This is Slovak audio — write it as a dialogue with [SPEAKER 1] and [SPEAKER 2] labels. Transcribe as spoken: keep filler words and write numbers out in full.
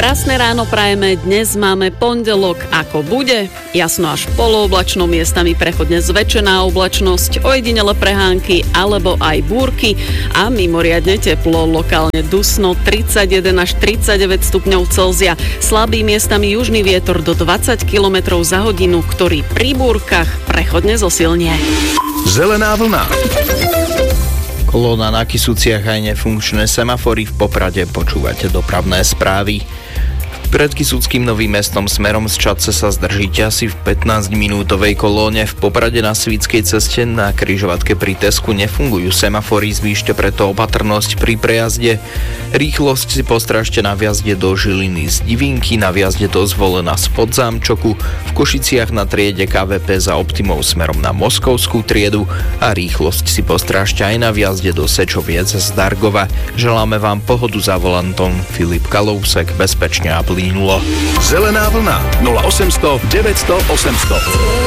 [SPEAKER 1] Krásne ráno prajeme, dnes máme pondelok, ako bude. Jasno až polooblačno, miestami prechodne zväčšená oblačnosť, ojedinele prehánky alebo aj búrky a mimoriadne teplo, lokálne dusno tridsaťjeden až tridsaťdeväť stupňov Celzia. Slabý miestami južný vietor do dvadsať kilometrov za hodinu, ktorý pri búrkach prechodne zosilnie.
[SPEAKER 2] Zelená vlna.
[SPEAKER 3] Kolóna na Kysuciach aj nefunkčné semafory, v Poprade počúvate dopravné správy. Pred Kysuckým Novým Mestom smerom z Čadce sa zdržíte asi v pätnásťminútovej kolóne. V Poprade na Svíckej ceste na križovatke pri Tesku nefungujú semafory, zvýšte preto opatrnosť pri prejazde. Rýchlosť si postrážte na vjazde do Žiliny z Divinky, na vjazde do Zvolena spod Zámčoku, v Košiciach na triede ká vé pé za Optimou smerom na Moskovskú triedu a rýchlosť si postrážte aj na vjazde do Sečoviec z Dargova. Želáme vám pohodu za volantom. Filip Kalousek, bezpečne a plynulo.
[SPEAKER 2] Zelená vlna nula osemsto deväťsto osemsto.